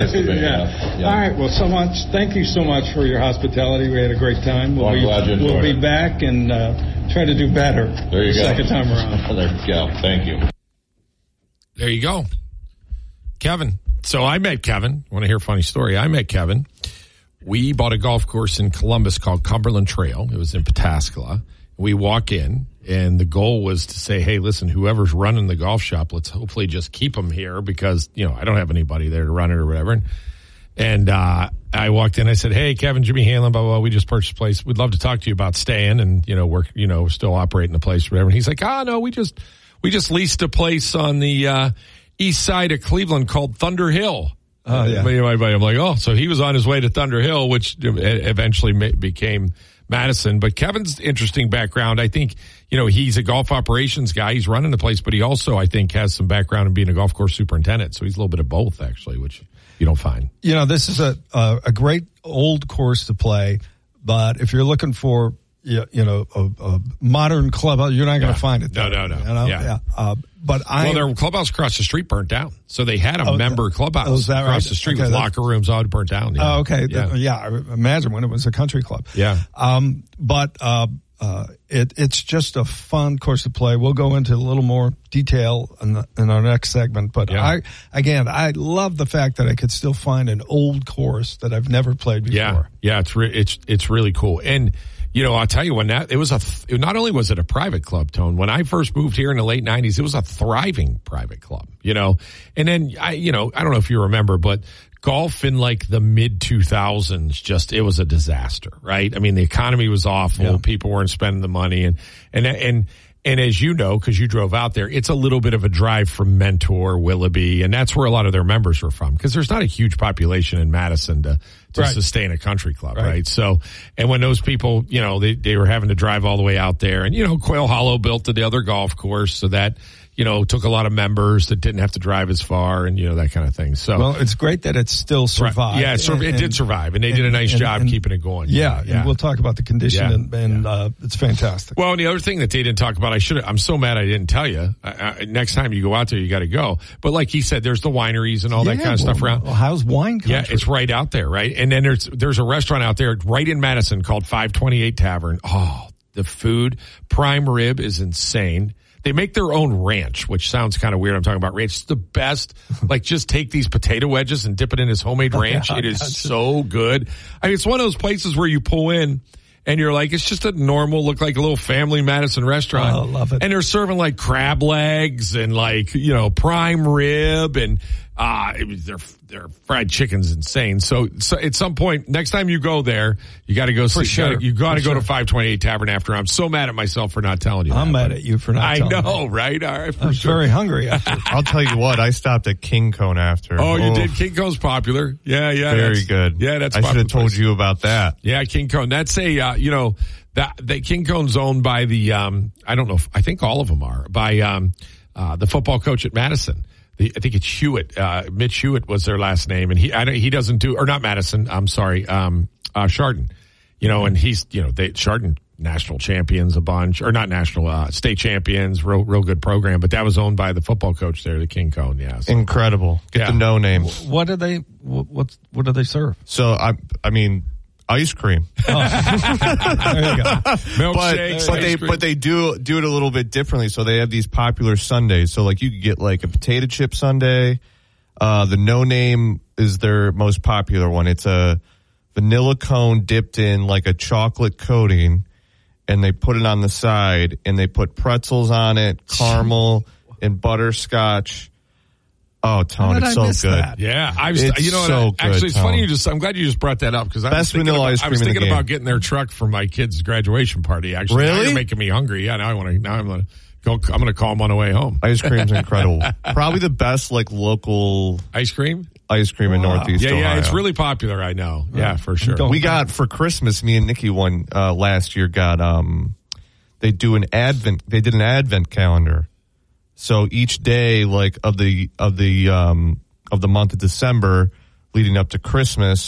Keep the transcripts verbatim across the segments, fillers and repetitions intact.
Pennsylvania. yeah. Yeah. All right. Well, so much. Thank you so much for your hospitality. We had a great time. We'll Well, I'm be, glad you enjoyed We'll be it. back and uh, try to do better. There you the go. Second time around. There you go. Thank you. There you go. Kevin. So I met Kevin. Want to hear a funny story? I met Kevin. We bought a golf course in Columbus called Cumberland Trail. It was in Pataskala. We walk in, and the goal was to say, hey, listen, whoever's running the golf shop, let's hopefully just keep them here because, you know, I don't have anybody there to run it or whatever. And, and uh, I walked in. I said, hey, Kevin, Jimmy Hanlon, blah, blah, blah. We just purchased a place. We'd love to talk to you about staying and, you know, work, you know, still operating the place or whatever. And he's like, ah, no, we just, we just leased a place on the uh, east side of Cleveland called Thunder Hill. Oh, yeah. I'm like, oh, so he was on his way to Thunder Hill, which eventually became Madison. But Kevin's interesting background. I think, you know, he's a golf operations guy. He's running the place, but he also, I think, has some background in being a golf course superintendent. So he's a little bit of both, actually, which you don't find. You know, this is a a, a great old course to play, but if you're looking for, you know, a, a modern club, you're not going to Yeah. find it there. No, no, no. You know? Yeah. yeah. Uh, but I Well, their clubhouse across the street burnt down. So they had a Oh, member clubhouse oh, is that across right? the street Okay, with that- locker rooms all burnt down. Yeah. Oh, okay. Yeah. Yeah. yeah, I imagine when it was a country club. Yeah. Um, but uh, uh, it, it's just a fun course to play. We'll go into a little more detail in, the, in our next segment. But Yeah. I, again, I love the fact that I could still find an old course that I've never played before. Yeah. Yeah. It's re- it's it's really cool. And you know, I'll tell you when that it was a th- not only was it a private club, Tone. When I first moved here in the late nineties, it was a thriving private club. You know, and then I, you know, I don't know if you remember, but golf in like the mid two thousands, just it was a disaster, right? I mean, the economy was awful. Yeah. People weren't spending the money, and and and. And as you know, because you drove out there, it's a little bit of a drive from Mentor, Willoughby, and that's where a lot of their members are from. Because there's not a huge population in Madison to, to Right. sustain a country club, right. Right. So, and when those people, you know, they, they were having to drive all the way out there, and, you know, Quail Hollow built the other golf course, so that, you know, took a lot of members that didn't have to drive as far, and, you know, that kind of thing. So, Well, it's great that it still survived. Right. Yeah, it, sur- it And- did survive, and they did a and- nice and- job and- keeping it going. Yeah, yeah. and we'll talk about the condition, Yeah. and, and uh, it's fantastic. Well, and the other thing that they didn't talk about, I should have, I'm so mad I didn't tell you. I, I, next time you go out there, you got to go. But like he said, there's the wineries and all that Yeah, kind of well, stuff around. Well, how's wine country? Yeah, it's right out there, right? And then there's there's a restaurant out there right in Madison called five twenty-eight Tavern. Oh, the food, prime rib is insane. They make their own ranch, which sounds kind of weird. I'm talking about ranch. It's the best. Like, just take these potato wedges and dip it in this homemade ranch. It is so good. I mean, it's one of those places where you pull in and you're like, it's just a normal, look like a little family Madison restaurant. Oh, love it. And they're serving like crab legs and like, you know, prime rib and, uh, it was, their, their fried chicken's insane. So, so at some point, next time you go there, you got to go see, sure. you got to For go sure. to five twenty-eight Tavern after. I'm so mad at myself for not telling you I'm that, mad but- at you for not I telling know, me. right? All right, for I'm sure. very hungry after. I'll tell you what, I stopped at King Cone after. Oh, you Oof, did? King Cone's popular. Yeah, yeah. Very that's- good. Yeah, that's I should popular have told place. you about that. Yeah, King Cone. That's a, uh, you know, that, that King Cone's owned by the, um, I don't know, if, I think all of them are, by, um, uh, the football coach at Madison. The, I think it's Hewitt. Uh, Mitch Hewitt was their last name. And he, I don't, he doesn't do, or not Madison, I'm sorry, um, uh, Chardon. You know, and he's, you know, they, Chardon, national champions a bunch, or not national, uh, state champions, real, real good program, but that was owned by the football coach there, the King Cone, yeah. So, Incredible. Get Yeah. the no name. What do they? What what, what do they serve? So I, I mean, ice cream. There you go. but milkshakes, but ice they cream. but they do do it a little bit differently. So they have these popular sundaes. So like you could get like a potato chip sundae. Uh, the no name is their most popular one. It's a vanilla cone dipped in like a chocolate coating, and they put it on the side, and they put pretzels on it, caramel and butterscotch. Oh, Tone, How did it's I so miss good. that? Yeah, I was. It's You know, so what, good, actually, it's Tom. funny you just. I'm glad you just brought that up because I was Best thinking vanilla about, ice I was cream in the thinking about game. getting their truck for my kid's graduation party. Actually, Now Really? you're making me hungry. Yeah, now I want to. Now I'm gonna go. I'm gonna call them on the way home. Ice cream's incredible. Probably the best like local Ice cream. ice cream in Wow. Northeast Yeah, Ohio. yeah, it's really popular. I know. Yeah, for sure. Don't- We got for Christmas, me and Nikki one uh, last year got um they do an advent they did an advent calendar. So each day like of the of the um of the month of December leading up to Christmas,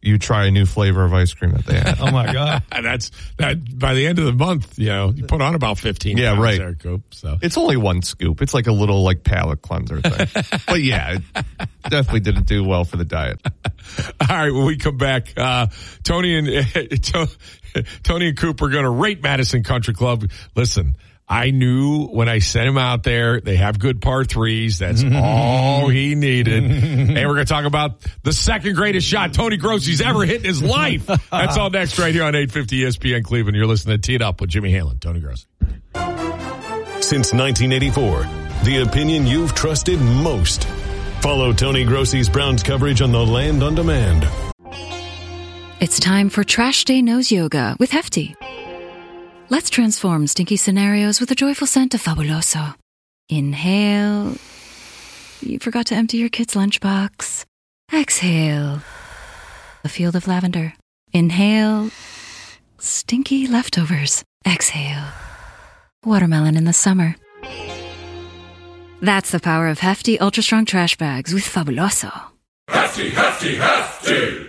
you try a new flavor of ice cream that they have. Oh my God. That's that by the end of the month, you know, you put on about fifteen Yeah, pounds right. there, Coop. So It's only one scoop. It's like a little like palate cleanser thing. But yeah, it definitely didn't do well for the diet. All right, when we come back, uh, Tony and Tony and Coop are going to rate Madison Country Club. Listen, I knew when I sent him out there, they have good par threes. That's all he needed. And we're going to talk about the second greatest shot Tony Grossi's ever hit in his life. That's all next right here on eight fifty E S P N Cleveland. You're listening to Tee It Up with Jimmy Halen, Tony Grossi. Since nineteen eighty-four, the opinion you've trusted most. Follow Tony Grossi's Browns coverage on The Land on Demand. It's time for Trash Day Nose Yoga with Hefty. Let's transform stinky scenarios with a joyful scent of Fabuloso. Inhale. You forgot to empty your kid's lunchbox. Exhale. A field of lavender. Inhale. Stinky leftovers. Exhale. Watermelon in the summer. That's the power of Hefty Ultra Strong Trash Bags with Fabuloso. Hefty, hefty, hefty!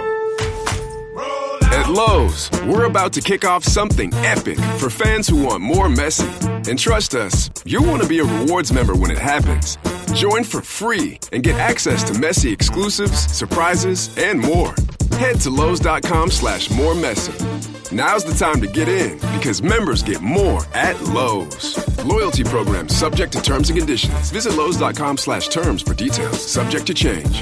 At Lowe's, we're about to kick off something epic for fans who want more Messi. And trust us, you'll want to be a rewards member when it happens. Join for free and get access to Messi exclusives, surprises, and more. Head to Lowe's.com slash more Messi. Now's the time to get in because members get more at Lowe's. Loyalty program subject to terms and conditions. Visit Lowe's.com slash terms for details. Subject to change.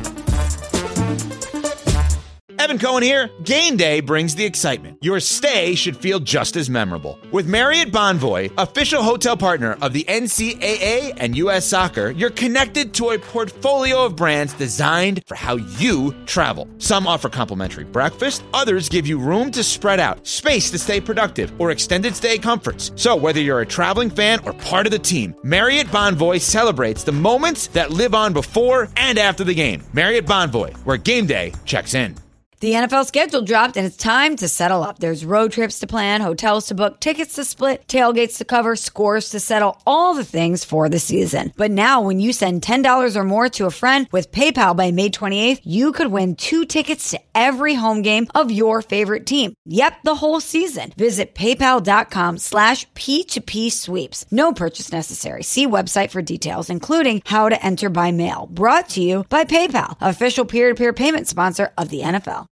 Evan Cohen here. Game day brings the excitement. Your stay should feel just as memorable. With Marriott Bonvoy, official hotel partner of the N C double A and U S Soccer, you're connected to a portfolio of brands designed for how you travel. Some offer complimentary breakfast, others give you room to spread out, space to stay productive, or extended stay comforts. So whether you're a traveling fan or part of the team, Marriott Bonvoy celebrates the moments that live on before and after the game. Marriott Bonvoy, where game day checks in. The N F L schedule dropped, and it's time to settle up. There's road trips to plan, hotels to book, tickets to split, tailgates to cover, scores to settle, all the things for the season. But now, when you send ten dollars or more to a friend with PayPal by May twenty-eighth, you could win two tickets to every home game of your favorite team. Yep, the whole season. Visit paypal.com slash P2P sweeps. No purchase necessary. See website for details, including how to enter by mail. Brought to you by PayPal, official peer-to-peer payment sponsor of the N F L.